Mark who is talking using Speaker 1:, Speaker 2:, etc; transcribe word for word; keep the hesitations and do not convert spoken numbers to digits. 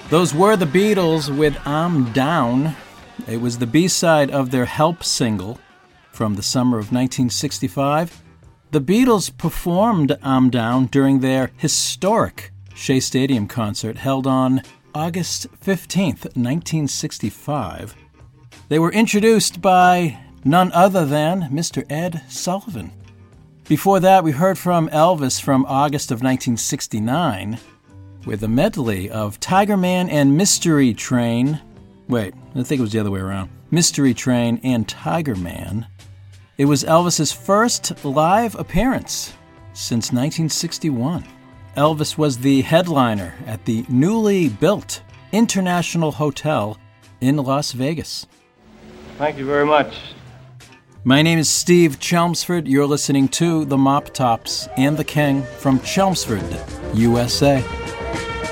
Speaker 1: Those were the Beatles with I'm Down. It was the B-side of their Help single from the summer of nineteen sixty-five. The Beatles performed I'm Down during their historic Shea Stadium concert held on August fifteenth, nineteen sixty-five. They were introduced by none other than Mister Ed Sullivan. Before that, we heard from Elvis from August of nineteen sixty-nine with a medley of Tiger Man and Mystery Train. Wait, I think it was the other way around. Mystery Train and Tiger Man. It was Elvis's first live appearance since nineteen sixty-one. Elvis was the headliner at the newly built International Hotel in Las Vegas.
Speaker 2: Thank you very much.
Speaker 1: My name is Steve Chelmsford. You're listening to the Mop Tops and the King from Chelmsford, U S A.